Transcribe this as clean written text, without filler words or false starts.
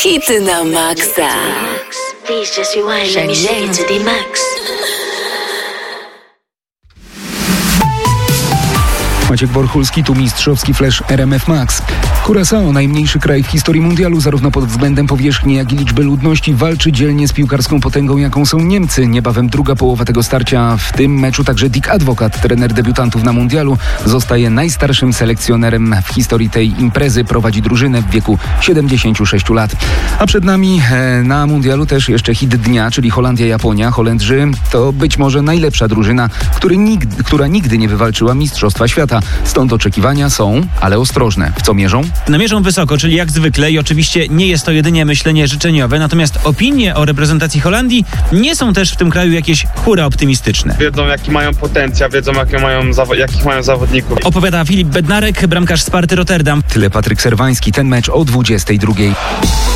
Hity na maksa. Please just rewind, let me shake it to the max. Maciek Borchulski, tu mistrzowski flash RMF Max. Curaçao, najmniejszy kraj w historii mundialu, zarówno pod względem powierzchni, jak i liczby ludności, walczy dzielnie z piłkarską potęgą, jaką są Niemcy. Niebawem druga połowa tego starcia. W tym meczu także Dick Advocaat, trener debiutantów na mundialu, zostaje najstarszym selekcjonerem w historii tej imprezy. Prowadzi drużynę w wieku 76 lat. A przed nami na mundialu też jeszcze hit dnia, czyli Holandia-Japonia. Holendrzy to być może najlepsza drużyna, która nigdy nie wywalczyła Mistrzostwa Świata. Stąd oczekiwania są, ale ostrożne. W co mierzą? Mierzą wysoko, czyli jak zwykle i oczywiście nie jest to jedynie myślenie życzeniowe, natomiast opinie o reprezentacji Holandii nie są też w tym kraju jakieś hura optymistyczne. Wiedzą, jaki mają potencjał, wiedzą, jakich mają zawodników. Opowiada Filip Bednarek, bramkarz Sparty Rotterdam. Tyle Patryk Serwański. Ten mecz o 22:00.